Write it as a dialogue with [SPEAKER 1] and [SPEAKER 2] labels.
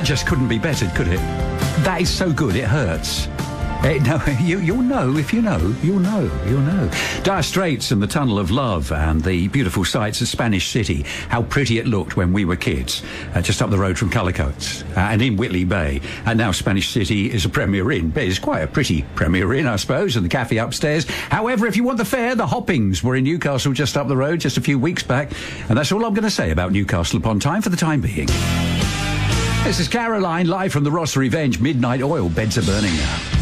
[SPEAKER 1] just couldn't be bettered, could it? That is so good, it hurts. No, you'll know if you know. You'll know. Dire Straits and the Tunnel of Love and the beautiful sights of Spanish City. How pretty it looked when we were kids, just up the road from Cullercoats and in Whitley Bay. And now Spanish City is a Premier Inn. It's quite a pretty Premier Inn, I suppose, and the cafe upstairs. However, if you want the fare, the Hoppings were in Newcastle just up the road just a few weeks back. And that's all I'm going to say about Newcastle upon Tyne for the time being. This is Caroline, live from the Ross Revenge. Midnight Oil. Beds are burning now.